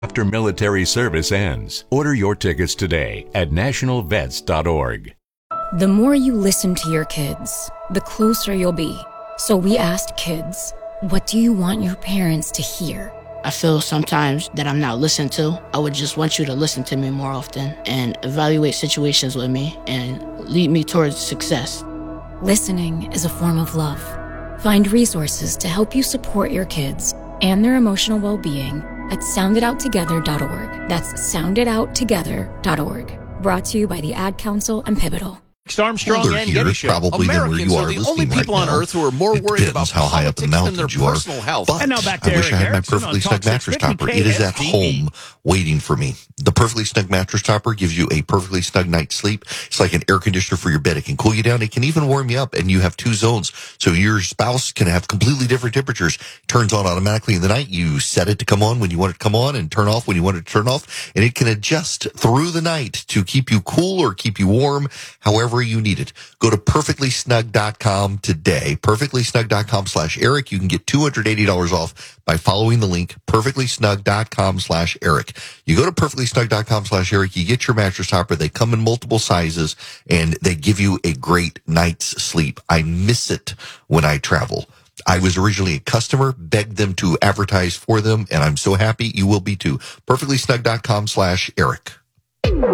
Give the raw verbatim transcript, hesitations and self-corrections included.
after military service ends. Order your tickets today at national vets dot org. The more you listen to your kids, the closer you'll be. So we asked kids, what do you want your parents to hear? I feel sometimes that I'm not listened to. I would just want you to listen to me more often and evaluate situations with me and lead me towards success. Listening is a form of love. Find resources to help you support your kids and their emotional well-being at sound it out together dot org. That's sound it out together dot org. Brought to you by the Ad Council and Pivotal. Armstrong Older and here, Getty Show. probably than where Americans you are are the only listening people right on now. earth who are more It worried about depends how high up the politics than their mountains you are. personal health. But And now back to I wish Eric I had my Erickson Perfectly on Snug Talk mattress six fifty topper. It is at K S T V. home waiting for me. The Perfectly Snug mattress topper gives you a perfectly snug night's sleep. It's like an air conditioner for your bed. It can cool you down. It can even warm you up. And you have two zones. So your spouse can have completely different temperatures. Turns on automatically in the night. You set it to come on when you want it to come on and turn off when you want it to turn off. And it can adjust through the night to keep you cool or keep you warm, however you need it. Go to perfectly snug dot com today. perfectly snug dot com slash Eric. You can get two hundred eighty dollars off by following the link perfectly snug dot com slash Eric. You go to perfectly snug dot com slash Eric. You get your mattress topper. They come in multiple sizes and they give you a great night's sleep. I miss it when I travel. I was originally a customer, begged them to advertise for them, and I'm so happy you will be too. perfectly snug dot com slash Eric.